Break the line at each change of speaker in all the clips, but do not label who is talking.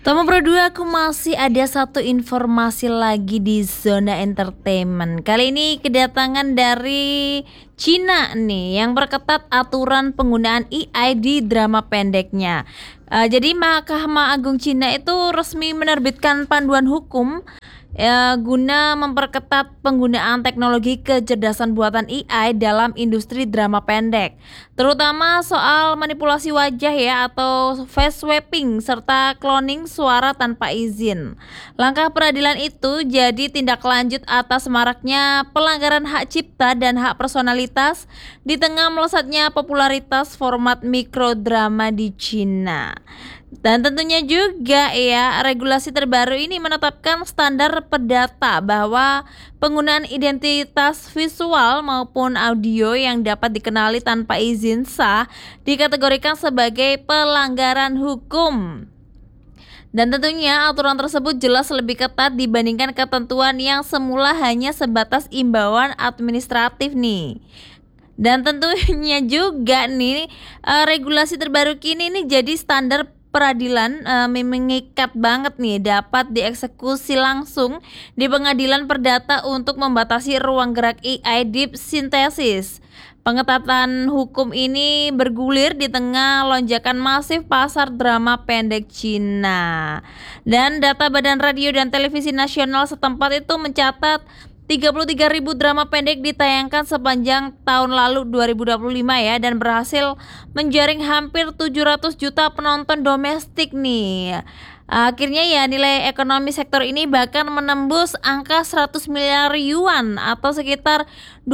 Tomo Pro 2, aku masih ada satu informasi lagi di zona entertainment. Kali ini kedatangan dari Cina nih yang perketat aturan penggunaan AI di drama pendeknya. Jadi Mahkamah Agung Cina itu resmi menerbitkan panduan hukum guna memperketat penggunaan teknologi kecerdasan buatan AI dalam industri drama pendek, terutama soal manipulasi wajah ya atau face swapping serta cloning suara tanpa izin. Langkah peradilan itu jadi tindak lanjut atas maraknya pelanggaran hak cipta dan hak personalitas di tengah melesatnya popularitas format mikrodrama di Cina. Dan tentunya juga ya, regulasi terbaru ini menetapkan standar perdata bahwa penggunaan identitas visual maupun audio yang dapat dikenali tanpa izin sah dikategorikan sebagai pelanggaran hukum. Dan tentunya aturan tersebut jelas lebih ketat dibandingkan ketentuan yang semula hanya sebatas imbauan administratif nih. Dan tentunya juga nih regulasi terbaru kini nih jadi standar peradilan mengikat banget nih, dapat dieksekusi langsung di pengadilan perdata untuk membatasi ruang gerak AI deep synthesis. Pengetatan hukum ini bergulir di tengah lonjakan masif pasar drama pendek Cina. Dan data Badan Radio dan Televisi Nasional setempat itu mencatat 33.000 drama pendek ditayangkan sepanjang tahun lalu 2025 ya, dan berhasil menjaring hampir 700 juta penonton domestik nih. Akhirnya ya, nilai ekonomi sektor ini bahkan menembus angka 100 miliar yuan atau sekitar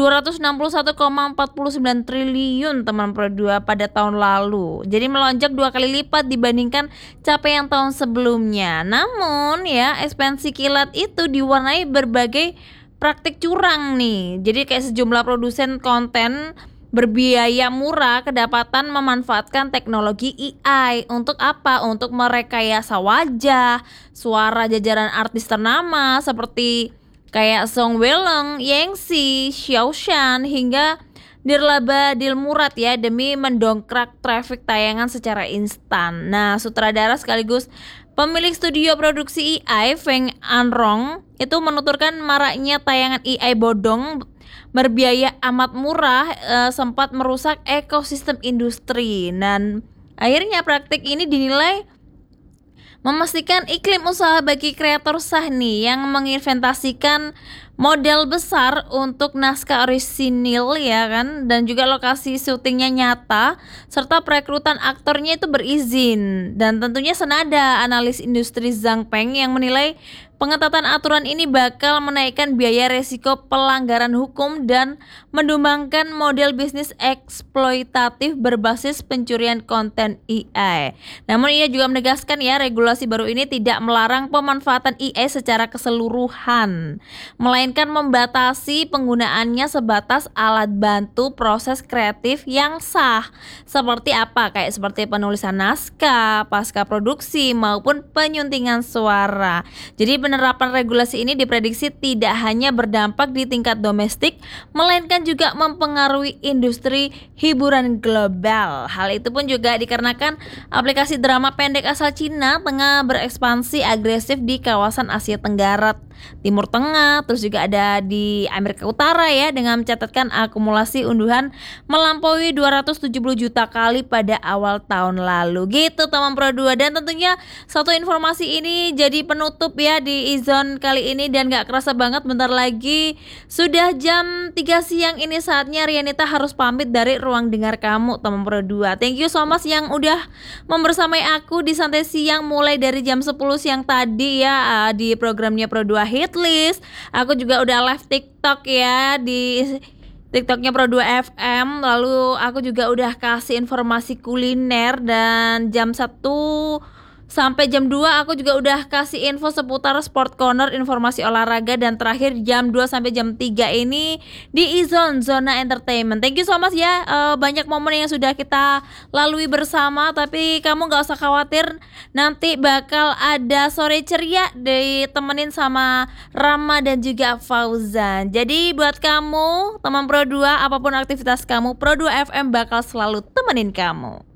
261,49 triliun teman Pro 2 pada tahun lalu. Jadi melonjak 2 kali lipat dibandingkan capaian tahun sebelumnya. Namun ya, ekspansi kilat itu diwarnai berbagai praktik curang nih. Jadi kayak sejumlah produsen konten berbiaya murah kedapatan memanfaatkan teknologi AI untuk apa? Untuk merekayasa wajah, suara jajaran artis ternama seperti kayak Song Weleng, Yangtze, Xiao Shan hingga Dirlaba Dilmurat ya, demi mendongkrak traffic tayangan secara instan. Nah, sutradara sekaligus pemilik studio produksi AI Feng Anrong itu menuturkan maraknya tayangan AI bodong berbiaya amat murah sempat merusak ekosistem industri, dan akhirnya praktik ini dinilai memastikan iklim usaha bagi kreator sah nih yang menginvestasikan model besar untuk naskah orisinil ya kan, dan juga lokasi syutingnya nyata serta perekrutan aktornya itu berizin. Dan tentunya senada analis industri Zhang Peng yang menilai pengetatan aturan ini bakal menaikkan biaya resiko pelanggaran hukum dan mendumbangkan model bisnis eksploitatif berbasis pencurian konten AI. Namun ia juga menegaskan ya, regulasi baru ini tidak melarang pemanfaatan AI secara keseluruhan, melainkan membatasi penggunaannya sebatas alat bantu proses kreatif yang sah. Seperti apa? Kayak seperti penulisan naskah, pasca produksi maupun penyuntingan suara. Jadi penerapan regulasi ini diprediksi tidak hanya berdampak di tingkat domestik, melainkan juga mempengaruhi industri hiburan global. Hal itu pun juga dikarenakan aplikasi drama pendek asal Cina tengah berekspansi agresif di kawasan Asia Tenggara, Timur Tengah, terus juga ada di Amerika Utara ya, dengan mencatatkan akumulasi unduhan melampaui 270 juta kali pada awal tahun lalu. Gitu teman Pro 2, dan tentunya satu informasi ini jadi penutup ya di Izon kali ini, dan gak kerasa banget bentar lagi sudah jam 3 siang ini, saatnya Rianita harus pamit dari ruang dengar kamu teman Pro 2. Thank you so much yang udah membersamai aku di Santai Siang mulai dari jam 10 siang tadi ya, di programnya Pro 2 Hitlist. Aku juga udah live TikTok ya di TikToknya Pro 2 FM. Lalu aku juga udah kasih informasi kuliner, dan jam 1 sampai jam 2 aku juga udah kasih info seputar Sport Corner, informasi olahraga, dan terakhir jam 2 sampai jam 3 ini di Izon Zona Entertainment. Thank you so much ya, banyak momen yang sudah kita lalui bersama, tapi kamu gak usah khawatir, nanti bakal ada sore ceria ditemenin sama Rama dan juga Fauzan. Jadi buat kamu teman Pro 2, apapun aktivitas kamu, Pro 2 FM bakal selalu temenin kamu.